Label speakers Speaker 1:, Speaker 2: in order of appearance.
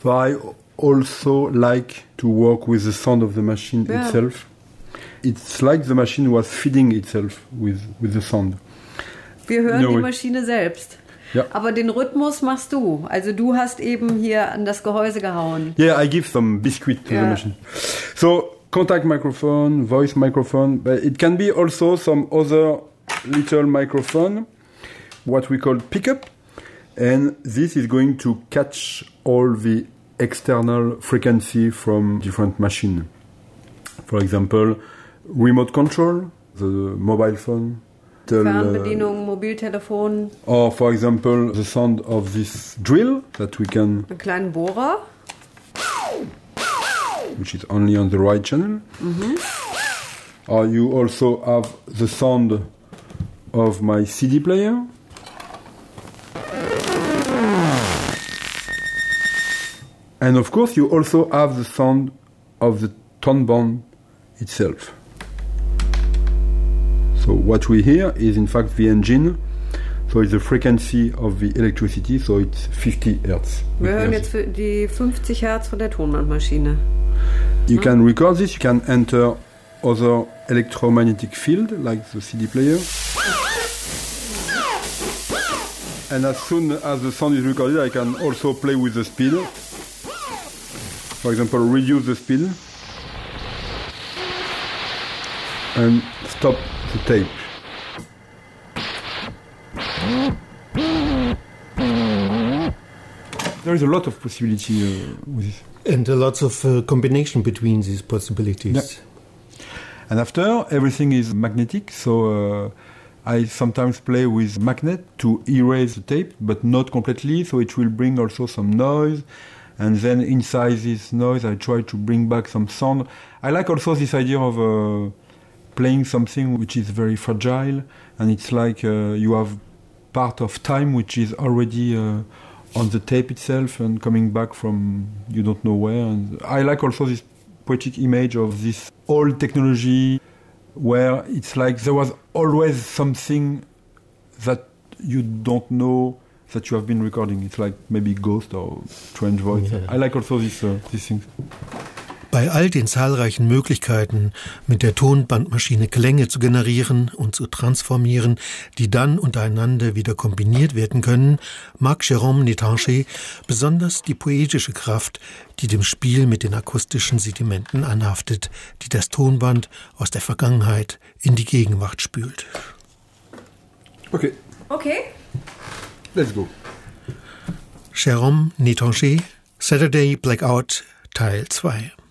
Speaker 1: So I also like to work with the sound of the machine itself. It's like the machine was feeding itself with the sound.
Speaker 2: Wir hören die Maschine selbst.
Speaker 1: Ja.
Speaker 2: Aber den Rhythmus machst du. Also du hast eben hier an das Gehäuse gehauen.
Speaker 1: Yeah, I give some biscuit to the machine. So contact microphone, voice microphone, but it can be also some other little microphone, what we call pickup. And this is going to catch all the external frequency from different machine. For example, remote control, the mobile phone.
Speaker 2: Fernbedienung, Mobiltelefon.
Speaker 1: Or for example, the sound of this drill that we can...
Speaker 2: Einen kleinen Bohrer.
Speaker 1: Which is only on the right channel.
Speaker 2: Mhm.
Speaker 1: Or you also have the sound of my CD player. And of course, you also have the sound of the toneband itself. So what we hear is in fact the engine. So it's the frequency of the electricity, so it's 50 Hertz.
Speaker 2: Wir hören jetzt die 50 Hertz von der Tonbandmaschine.
Speaker 1: You can record this, you can enter other electromagnetic field, like the CD player. And as soon as the sound is recorded, I can also play with the speed. For example, reduce the speed. And stop the tape. There is a lot of possibility with this.
Speaker 3: And a lot of combination between these possibilities.
Speaker 1: Yeah. And after, everything is magnetic, so I sometimes play with magnet to erase the tape, but not completely, so it will bring also some noise. And then inside this noise, I try to bring back some sound. I like also this idea of playing something which is very fragile, and it's like you have part of time which is already on the tape itself and coming back from you don't know where. And I like also this poetic image of this old technology where it's like there was always something that you don't know that you have been recording. It's like maybe ghost or strange voice. Yeah. I like also these things.
Speaker 3: Bei all den zahlreichen Möglichkeiten, mit der Tonbandmaschine Klänge zu generieren und zu transformieren, die dann untereinander wieder kombiniert werden können, mag Jérôme Nétanger besonders die poetische Kraft, die dem Spiel mit den akustischen Sedimenten anhaftet, die das Tonband aus der Vergangenheit in die Gegenwart spült.
Speaker 1: Okay. Let's go.
Speaker 3: Jérôme Nétanger, Saturday Blackout, Teil 2.